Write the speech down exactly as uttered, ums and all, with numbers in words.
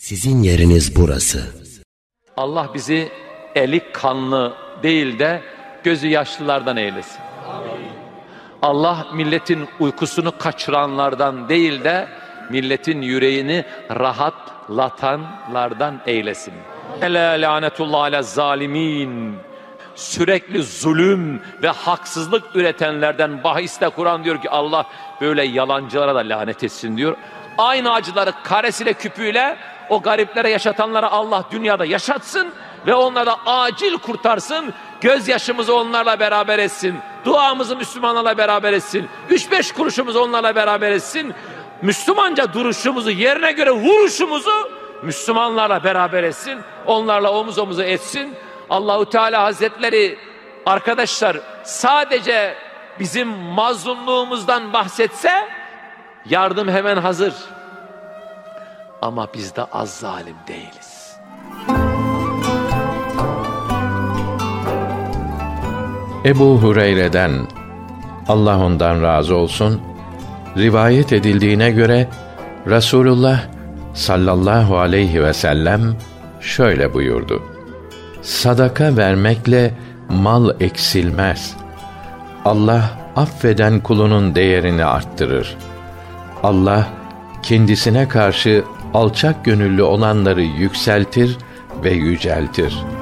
Sizin yeriniz burası. Allah bizi eli kanlı değil de gözü yaşlılardan eylesin. Allah milletin uykusunu kaçıranlardan değil de milletin yüreğini rahatlatanlardan eylesin. Ela lanetullah ala zalimin. Sürekli zulüm ve haksızlık üretenlerden bahiste Kur'an diyor ki Allah böyle yalancılara da lanet etsin diyor. Aynı acıları karesiyle küpüyle o gariplere yaşatanlara Allah dünyada yaşatsın ve onları da acil kurtarsın. Gözyaşımızı onlarla beraber etsin. Duamızı Müslümanlarla beraber etsin. Üç beş kuruşumuzu onlarla beraber etsin. Müslümanca duruşumuzu, yerine göre vuruşumuzu Müslümanlarla beraber etsin. Onlarla omuz omuza etsin. Allahu Teala Hazretleri arkadaşlar sadece bizim mazlumluğumuzdan bahsetse yardım hemen hazır. Ama biz de az zalim değiliz. Ebu Hureyre'den, Allah ondan razı olsun, rivayet edildiğine göre Resulullah sallallahu aleyhi ve sellem şöyle buyurdu: sadaka vermekle mal eksilmez. Allah affeden kulunun değerini arttırır. Allah kendisine karşı alçak gönüllü olanları yükseltir ve yüceltir.